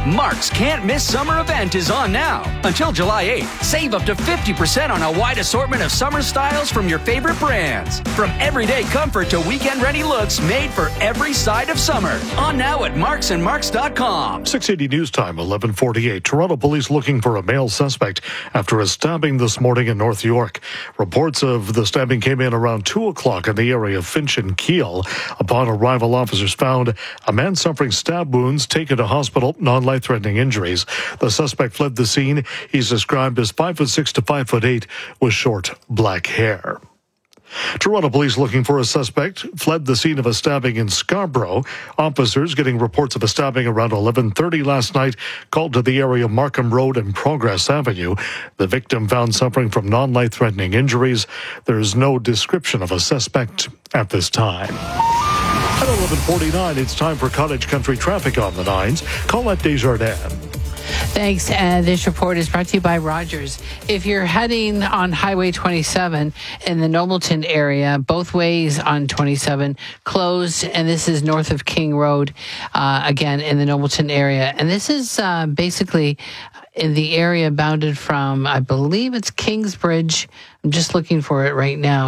Mark's Can't Miss Summer event is on now. Until July 8th, save up to 50% on a wide assortment of summer styles from your favorite brands. From everyday comfort to weekend-ready looks made for every side of summer. On now at marksandmarks.com. 680 News Time, 11:48. Toronto police looking for a male suspect after a stabbing this morning in North York. Reports of the stabbing came in around 2 o'clock in the area of Finch and Keele. Upon arrival, officers found a man suffering stab wounds, taken to hospital, non-life-threatening injuries. The suspect fled the scene. He's described as 5'6" to 5'8" with short black hair. Toronto police looking for a suspect fled the scene of a stabbing in Scarborough. Officers getting reports of a stabbing around 11:30 last night called to the area of Markham Road and Progress Avenue. The victim found suffering from non-life-threatening injuries. There is no description of a suspect at this time. At 11:49, it's time for Cottage Country traffic on the 9s. Colette Desjardins. Thanks. And this report is brought to you by Rogers. If you're heading on Highway 27 in the Nobleton area, both ways on 27 closed, and this is north of King Road, again in the Nobleton area. And this is basically in the area bounded from, I believe it's Kingsbridge. I'm just looking for it right now.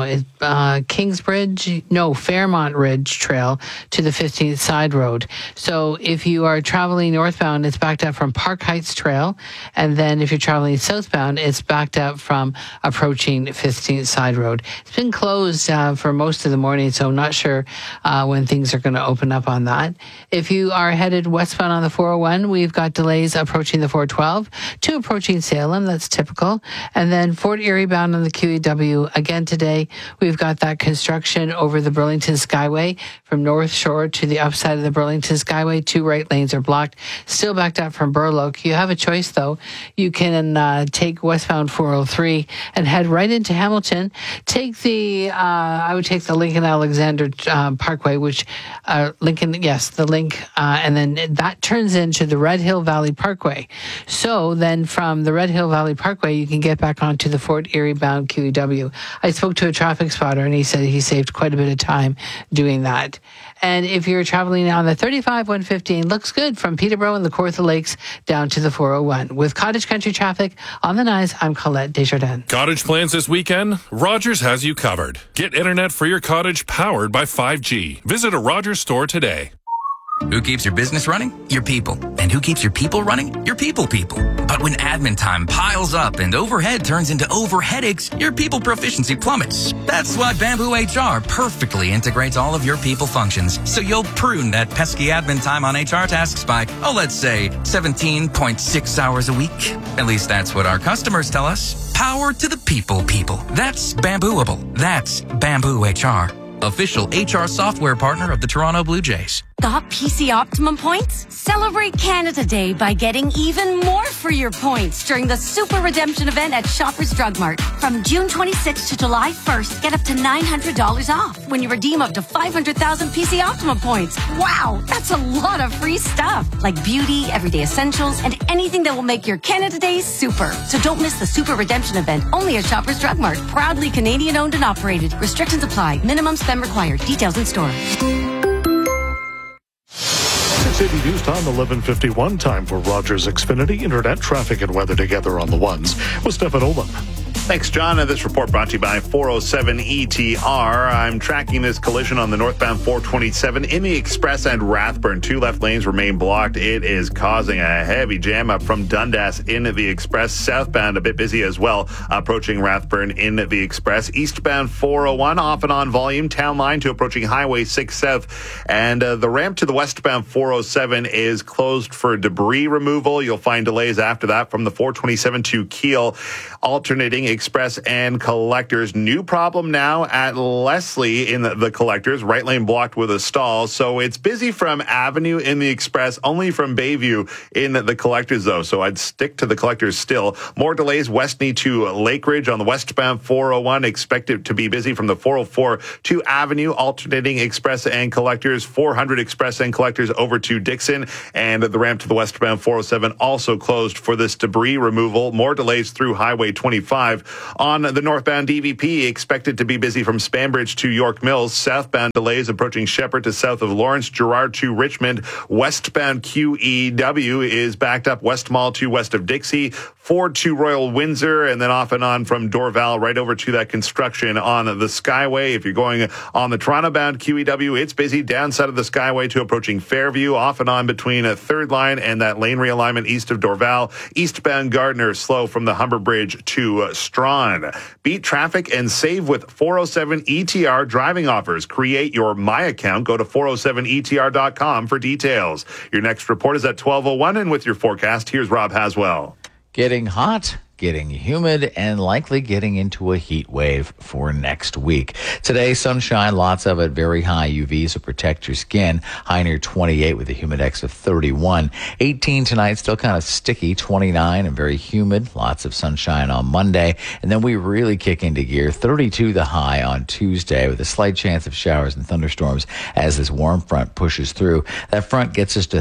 Fairmont Ridge Trail to the 15th Side Road. So if you are traveling northbound, it's backed up from Park Heights Trail. And then if you're traveling southbound, it's backed up from approaching 15th Side Road. It's been closed for most of the morning, so I'm not sure when things are going to open up on that. If you are headed westbound on the 401, we've got delays approaching the 412 to approaching Salem. That's typical. And then Fort Erie bound on the QEW. Again today, we've got that construction over the Burlington Skyway from North Shore to the upside of the Burlington Skyway. 2 right lanes are blocked. Still backed up from Burloak. You have a choice, though. You can take westbound 403 and head right into Hamilton. Take the, I would take the Lincoln Alexander Parkway, which, the link, and then that turns into the Red Hill Valley Parkway. So then from the Red Hill Valley Parkway, you can get back onto the Fort Erie bound QEW. I spoke to a traffic spotter, and he said he saved quite a bit of time doing that. And if you're traveling on the 35 115, looks good from Peterborough and the Kawartha Lakes down to the 401. With Cottage Country traffic on the 9s, I'm Colette Desjardins. Cottage plans this weekend? Rogers has you covered. Get internet for your cottage powered by 5G. Visit a Rogers store today. Who keeps your business running? Your people. And who keeps your people running? Your people. But when admin time piles up and overhead turns into overheadaches, your people proficiency plummets. That's why Bamboo HR perfectly integrates all of your people functions, so you'll prune that pesky admin time on HR tasks by, let's say, 17.6 hours a week. At least that's what our customers tell us. Power to the people. That's Bambooable. That's Bamboo HR. Official HR software partner of the Toronto Blue Jays. Got PC Optimum points? Celebrate Canada Day by getting even more for your points during the Super Redemption event at Shoppers Drug Mart. From June 26th to July 1st, get up to $900 off when you redeem up to 500,000 PC Optimum points. Wow, that's a lot of free stuff, like beauty, everyday essentials, and anything that will make your Canada Day super. So don't miss the Super Redemption event, only at Shoppers Drug Mart. Proudly Canadian owned and operated. Restrictions apply. Minimum spend required. Details in store. 680 News Time, 11:51. Time for Rogers Xfinity Internet traffic and weather together on the 1s with Stefan Olin. Thanks, John. This report brought to you by 407 ETR. I'm tracking this collision on the northbound 427 in the Express and Rathburn. 2 left lanes remain blocked. It is causing a heavy jam up from Dundas in the Express. Southbound a bit busy as well, approaching Rathburn in the Express. Eastbound 401 off and on volume. Town line to approaching Highway 6 South. And the ramp to the westbound 407 is closed for debris removal. You'll find delays after that from the 427 to Keele, alternating Express and Collectors. New problem now at Leslie in the Collectors. Right lane blocked with a stall. So it's busy from Avenue in the Express, only from Bayview in the Collectors, though. So I'd stick to the Collectors still. More delays Westney to Lakeridge on the westbound 401. Expected to be busy from the 404 to Avenue, alternating Express and Collectors. 400 Express and Collectors over to Dixon. And the ramp to the westbound 407 also closed for this debris removal. More delays through Highway 25 On the northbound DVP, expected to be busy from Spanbridge to York Mills. Southbound delays approaching Shepherd to south of Lawrence. Gerrard to Richmond. Westbound QEW is backed up West Mall to west of Dixie. Ford to Royal Windsor, and then off and on from Dorval right over to that construction on the Skyway. If you're going on the Toronto-bound QEW, it's busy downside of the Skyway to approaching Fairview, off and on between a third line and that lane realignment east of Dorval. Eastbound Gardner slow from the Humber Bridge to Strawn. Beat traffic and save with 407 ETR driving offers. Create your My account. Go to 407etr.com for details. Your next report is at 12:01, and with your forecast, here's Rob Haswell. Getting hot, getting humid, and likely getting into a heat wave for next week. Today, sunshine, lots of it, very high UV, so protect your skin. High near 28 with a humidex of 31. 18 tonight, still kind of sticky, 29 and very humid. Lots of sunshine on Monday. And then we really kick into gear. 32 the high on Tuesday with a slight chance of showers and thunderstorms as this warm front pushes through. That front gets us to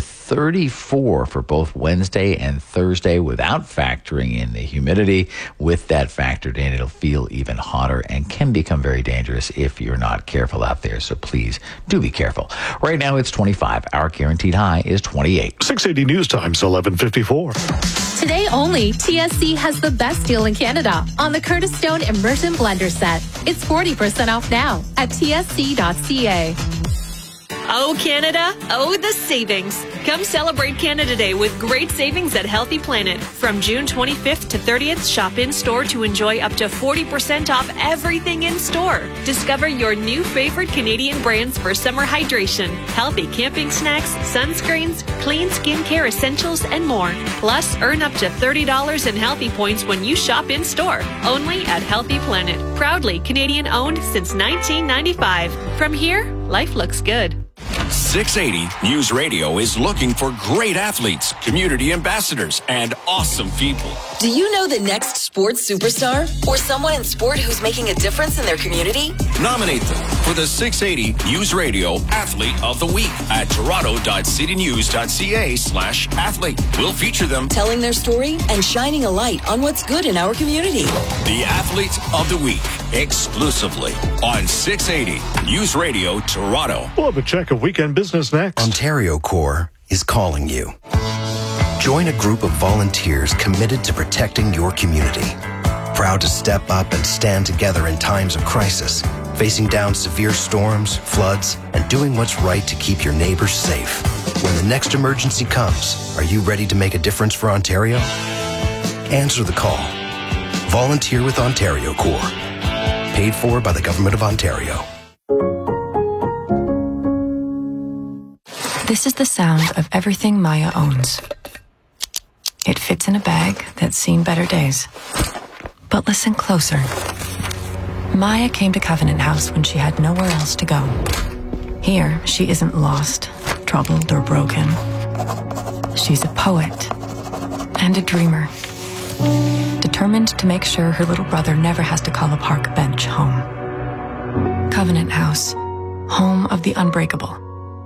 34 for both Wednesday and Thursday without factoring in the humidity. With that factored in, it'll feel even hotter and can become very dangerous if you're not careful out there. So please do be careful. Right now it's 25. Our guaranteed high is 28. 680 News Times, 11:54. Today only, TSC has the best deal in Canada on the Curtis Stone Immersion Blender set. It's 40% off now at tsc.ca. Oh, Canada. Oh, the savings. Come celebrate Canada Day with great savings at Healthy Planet. From June 25th to 30th, shop in-store to enjoy up to 40% off everything in-store. Discover your new favorite Canadian brands for summer hydration, healthy camping snacks, sunscreens, clean skincare essentials, and more. Plus, earn up to $30 in Healthy Points when you shop in-store. Only at Healthy Planet. Proudly Canadian-owned since 1995. From here, life looks good. 680 News Radio is looking for great athletes, community ambassadors, and awesome people. Do you know the next sports superstar or someone in sport who's making a difference in their community? Nominate them for the 680 News Radio Athlete of the Week at toronto.citynews.ca/athlete. We'll feature them telling their story and shining a light on what's good in our community. The Athlete of the Week, exclusively on 680 News Radio Toronto. We'll have a check of weekend business next. Ontario Corps is calling you. Join a group of volunteers committed to protecting your community. Proud to step up and stand together in times of crisis, facing down severe storms, floods, and doing what's right to keep your neighbors safe. When the next emergency comes, are you ready to make a difference for Ontario? Answer the call. Volunteer with Ontario Corps. Paid for by the Government of Ontario. This is the sound of everything Maya owns. It fits in a bag that's seen better days. But listen closer. Maya came to Covenant House when she had nowhere else to go. Here, she isn't lost, troubled, or broken. She's a poet and a dreamer, determined to make sure her little brother never has to call a park bench home. Covenant House, home of the unbreakable.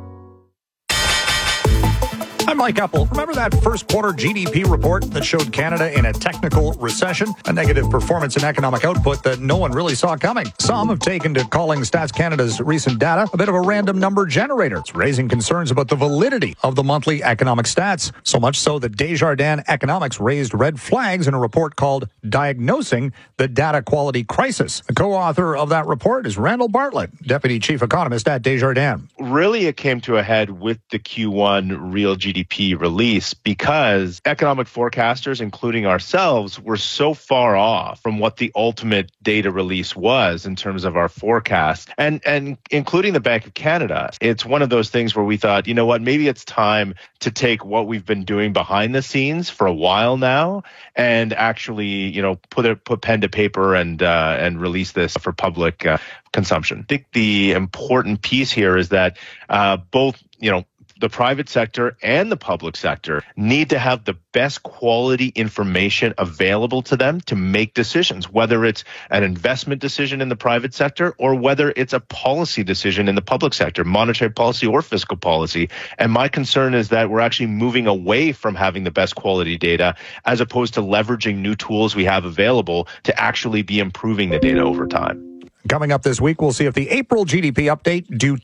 I'm Mike Apple. Remember that first quarter GDP report that showed Canada in a technical recession? A negative performance in economic output that no one really saw coming. Some have taken to calling Stats Canada's recent data a bit of a random number generator. It's raising concerns about the validity of the monthly economic stats. So much so that Desjardins Economics raised red flags in a report called Diagnosing the Data Quality Crisis. The co-author of that report is Randall Bartlett, Deputy Chief Economist at Desjardins. Really, it came to a head with the Q1 real GDP release because economic forecasters, including ourselves, were so far off from what the ultimate data release was in terms of our forecast, and including the Bank of Canada. It's one of those things where we thought, you know what, maybe it's time to take what we've been doing behind the scenes for a while now and actually, you know, put pen to paper and release this for public consumption. I think the important piece here is that both, you know, the private sector and the public sector need to have the best quality information available to them to make decisions, whether it's an investment decision in the private sector or whether it's a policy decision in the public sector, monetary policy or fiscal policy. And my concern is that we're actually moving away from having the best quality data as opposed to leveraging new tools we have available to actually be improving the data over time. Coming up this week, we'll see if the April GDP update due